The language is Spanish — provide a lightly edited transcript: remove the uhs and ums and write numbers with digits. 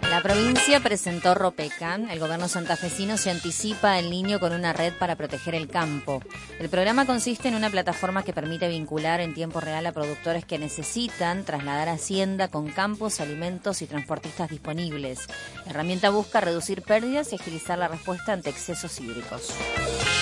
La provincia presentó Ropecan. El gobierno santafesino se anticipa El Niño con una red para proteger el campo. El programa consiste en una plataforma que permite vincular en tiempo real a productores que necesitan trasladar hacienda con campos, alimentos y transportistas disponibles. La herramienta busca reducir pérdidas y agilizar la respuesta ante excesos hídricos.